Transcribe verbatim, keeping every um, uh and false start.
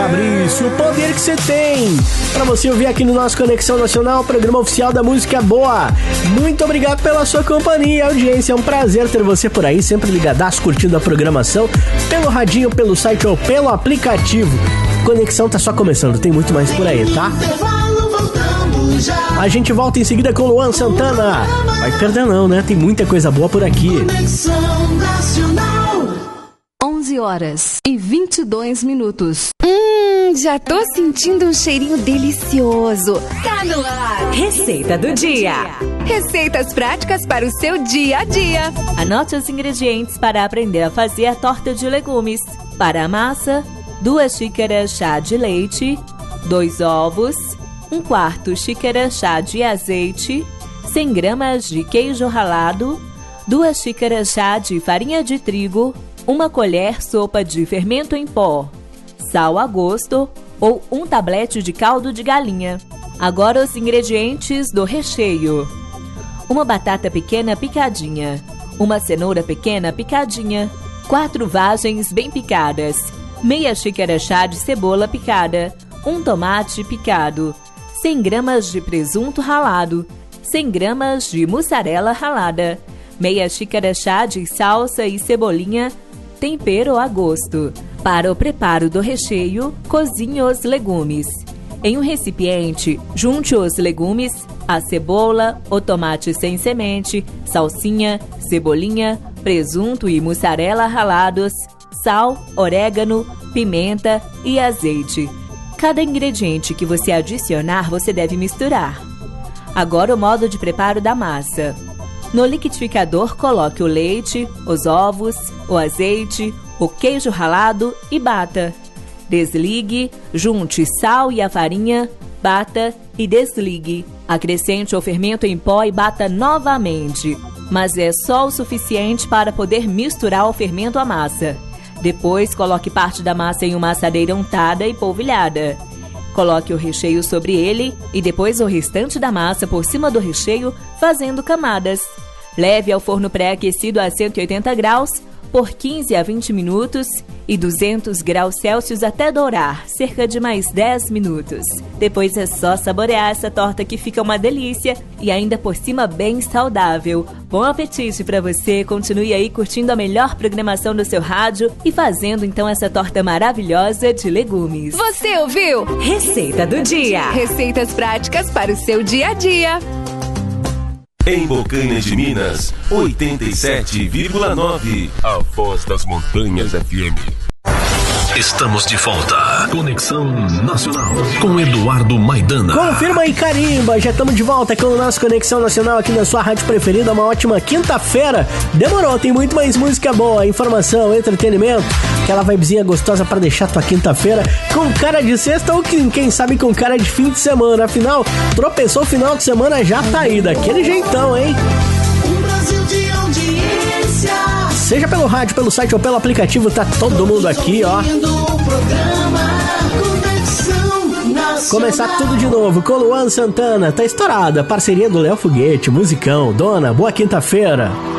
Fabrício, o poder que você tem. Pra você ouvir aqui no nosso Conexão Nacional, programa oficial da música boa. Muito obrigado pela sua companhia e audiência. É um prazer ter você por aí, sempre ligadaço, curtindo a programação, pelo radinho, pelo site ou pelo aplicativo. Conexão tá só começando, tem muito mais por aí, tá? A gente volta em seguida com Luan Santana. Vai perder não, né? Tem muita coisa boa por aqui. onze horas e vinte e dois minutos. Hum, já tô sentindo um cheirinho delicioso. Tá no ar. Receita do dia. Receitas práticas para o seu dia a dia. Anote os ingredientes para aprender a fazer a torta de legumes. Para a massa, duas xícaras chá de leite, dois ovos, um quarto xícara chá de azeite, cem gramas de queijo ralado, duas xícaras chá de farinha de trigo, uma colher sopa de fermento em pó, sal a gosto ou um tablete de caldo de galinha. Agora os ingredientes do recheio. Uma batata pequena picadinha, uma cenoura pequena picadinha, quatro vagens bem picadas, meia xícara chá de cebola picada, um tomate picado, cem gramas de presunto ralado, cem gramas de mussarela ralada, meia xícara chá de salsa e cebolinha, tempero a gosto. Para o preparo do recheio, cozinhe os legumes. Em um recipiente, junte os legumes, a cebola, o tomate sem semente, salsinha, cebolinha, presunto e mussarela ralados, sal, orégano, pimenta e azeite. Cada ingrediente que você adicionar, você deve misturar. Agora o modo de preparo da massa. No liquidificador, coloque o leite, os ovos, o azeite, o queijo ralado e bata. Desligue, junte sal e a farinha, bata e desligue. Acrescente o fermento em pó e bata novamente. Mas é só o suficiente para poder misturar o fermento à massa. Depois, coloque parte da massa em uma assadeira untada e polvilhada. Coloque o recheio sobre ele e depois o restante da massa por cima do recheio, fazendo camadas. Leve ao forno pré-aquecido a cento e oitenta graus por quinze a vinte minutos e duzentos graus Celsius até dourar, cerca de mais dez minutos. Depois é só saborear essa torta que fica uma delícia e ainda por cima bem saudável. Bom apetite para você, continue aí curtindo a melhor programação do seu rádio e fazendo então essa torta maravilhosa de legumes. Você ouviu? Receita do dia. Receitas práticas para o seu dia a dia. Em Bocaina de Minas, oitenta e sete vírgula nove. A Voz das Montanhas F M. Estamos de volta. Conexão Nacional com Eduardo Maidana. Confirma aí, carimba. Já estamos de volta com o nosso Conexão Nacional aqui na sua rádio preferida. Uma ótima quinta-feira. Demorou, tem muito mais música boa, informação, entretenimento, aquela vibezinha gostosa pra deixar tua quinta-feira com cara de sexta ou quem sabe com cara de fim de semana. Afinal, tropeçou o final de semana, já tá aí, daquele jeitão, hein? Um Brasil de audiência. Seja pelo rádio, pelo site ou pelo aplicativo, tá todo mundo aqui, ó. Começar tudo de novo com Luan Santana, tá estourada, parceria do Léo Foguete, musicão, dona, boa quinta-feira.